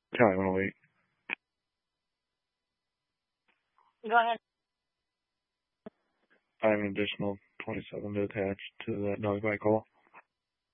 Probably want to wait. Go ahead. I have an additional 27 to attach to that dog bite call.